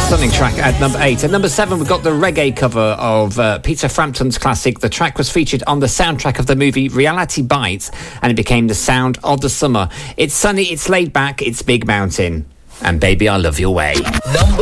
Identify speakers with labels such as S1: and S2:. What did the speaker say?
S1: Stunning track at number 8. At number 7, we've got the reggae cover of Peter Frampton's classic. The track was featured on the soundtrack of the movie Reality Bites, and it became the sound of the summer. It's sunny, it's laid back, it's Big Mountain. And baby, I love your way.